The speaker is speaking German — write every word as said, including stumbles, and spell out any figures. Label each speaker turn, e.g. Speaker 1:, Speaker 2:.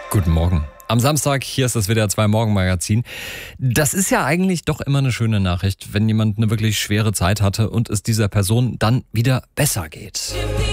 Speaker 1: Guten Morgen. Am Samstag, hier ist das W D R zwei Morgenmagazin. Das ist ja eigentlich doch immer eine schöne Nachricht, wenn jemand eine wirklich schwere Zeit hatte und es dieser Person dann wieder besser geht.